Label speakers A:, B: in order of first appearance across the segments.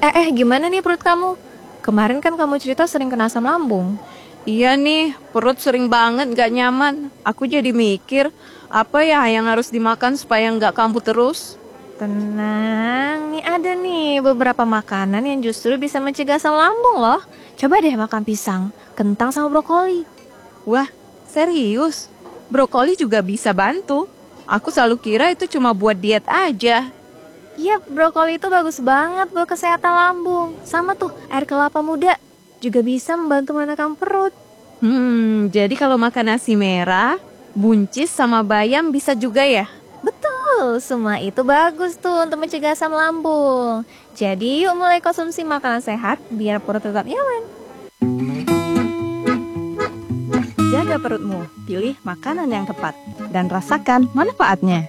A: Gimana nih perut kamu? Kemarin kan kamu cerita sering kena asam lambung.
B: Iya nih, perut sering banget gak nyaman. Aku jadi mikir, apa ya yang harus dimakan supaya gak kambuh terus?
A: Tenang, nih ada nih beberapa makanan yang justru bisa mencegah asam lambung loh. Coba deh makan pisang, kentang sama brokoli.
B: Wah, serius? Brokoli juga bisa bantu. Aku selalu kira itu cuma buat diet aja.
A: Iya, brokoli itu bagus banget buat kesehatan lambung. Sama tuh, air kelapa muda juga bisa membantu menekan perut.
B: Jadi kalau makan nasi merah, buncis sama bayam bisa juga ya?
A: Betul, semua itu bagus tuh untuk mencegah asam lambung. Jadi yuk mulai konsumsi makanan sehat biar perut tetap nyaman.
C: Jaga perutmu, pilih makanan yang tepat, dan rasakan manfaatnya.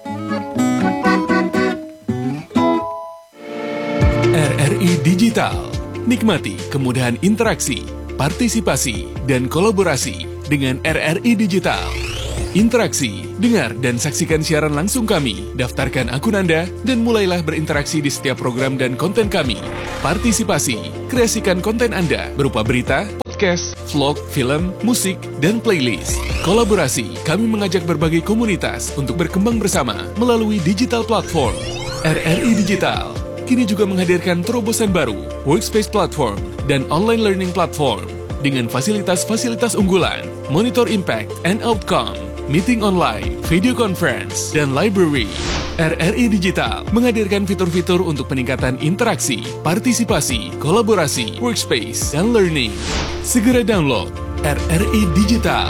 D: RRI Digital. Nikmati kemudahan interaksi, partisipasi, dan kolaborasi dengan RRI Digital. Interaksi, dengar dan saksikan siaran langsung kami, daftarkan akun Anda, dan mulailah berinteraksi di setiap program dan konten kami. Partisipasi, kreasikan konten Anda berupa berita, podcast, vlog, film, musik, dan playlist. Kolaborasi, kami mengajak berbagai komunitas untuk berkembang bersama melalui digital platform. RRI Digital kini juga menghadirkan terobosan baru, workspace platform, dan online learning platform dengan fasilitas-fasilitas unggulan, monitor impact and outcome, meeting online, video conference, dan library. RRI Digital menghadirkan fitur-fitur untuk peningkatan interaksi, partisipasi, kolaborasi, workspace, dan learning. Segera download RRI Digital.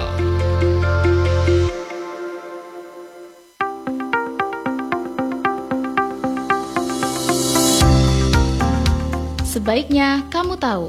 E: Sebaiknya kamu tahu.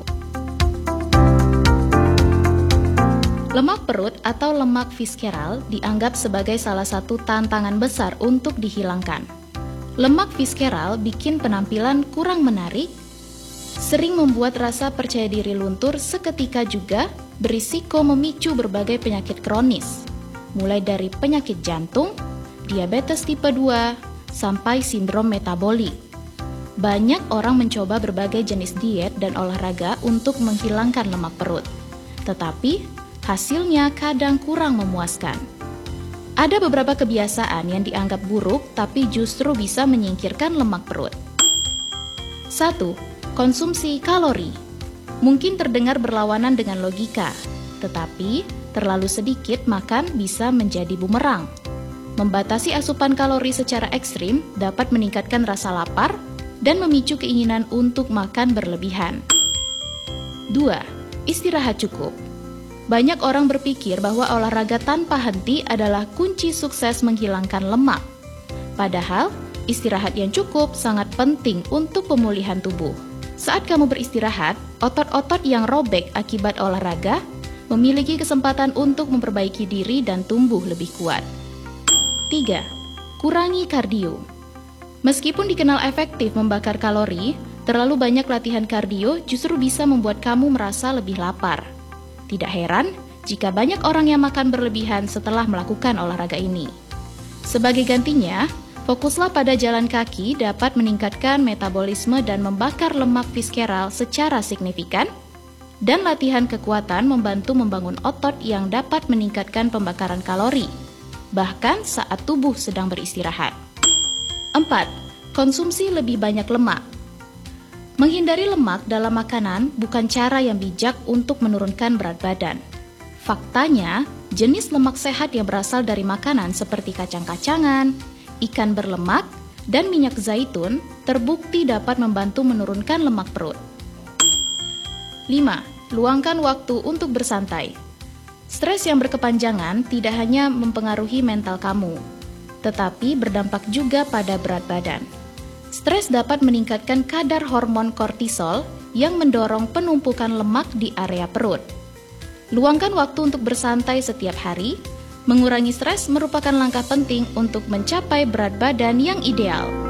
E: Lemak perut atau lemak visceral dianggap sebagai salah satu tantangan besar untuk dihilangkan. Lemak visceral bikin penampilan kurang menarik, sering membuat rasa percaya diri luntur, seketika juga berisiko memicu berbagai penyakit kronis, mulai dari penyakit jantung, diabetes tipe 2, sampai sindrom metabolik. Banyak orang mencoba berbagai jenis diet dan olahraga untuk menghilangkan lemak perut, tetapi hasilnya kadang kurang memuaskan. Ada beberapa kebiasaan yang dianggap buruk tapi justru bisa menyingkirkan lemak perut. 1. Konsumsi kalori. Mungkin terdengar berlawanan dengan logika, tetapi terlalu sedikit makan bisa menjadi bumerang. Membatasi asupan kalori secara ekstrim dapat meningkatkan rasa lapar dan memicu keinginan untuk makan berlebihan. 2. Istirahat cukup. Banyak orang berpikir bahwa olahraga tanpa henti adalah kunci sukses menghilangkan lemak. Padahal, istirahat yang cukup sangat penting untuk pemulihan tubuh. Saat kamu beristirahat, otot-otot yang robek akibat olahraga memiliki kesempatan untuk memperbaiki diri dan tumbuh lebih kuat. 3. Kurangi kardio. Meskipun dikenal efektif membakar kalori, terlalu banyak latihan kardio justru bisa membuat kamu merasa lebih lapar. Tidak heran jika banyak orang yang makan berlebihan setelah melakukan olahraga ini. Sebagai gantinya, fokuslah pada jalan kaki dapat meningkatkan metabolisme dan membakar lemak visceral secara signifikan, dan latihan kekuatan membantu membangun otot yang dapat meningkatkan pembakaran kalori, bahkan saat tubuh sedang beristirahat. 4. Konsumsi lebih banyak lemak. Menghindari lemak dalam makanan bukan cara yang bijak untuk menurunkan berat badan. Faktanya, jenis lemak sehat yang berasal dari makanan seperti kacang-kacangan, ikan berlemak, dan minyak zaitun terbukti dapat membantu menurunkan lemak perut. 5. Luangkan waktu untuk bersantai. Stres yang berkepanjangan tidak hanya mempengaruhi mental kamu, tetapi berdampak juga pada berat badan. Stres dapat meningkatkan kadar hormon kortisol yang mendorong penumpukan lemak di area perut. Luangkan waktu untuk bersantai setiap hari. Mengurangi stres merupakan langkah penting untuk mencapai berat badan yang ideal.